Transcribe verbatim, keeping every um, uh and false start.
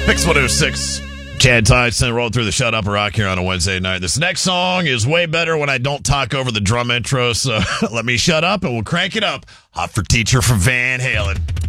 Pix one oh six. Chad Tyson rolled through the Shut Up Rock here on a Wednesday night. This next song is way better when I don't talk over the drum intro, so let me shut up and we'll crank it up. Hot for Teacher from Van Halen.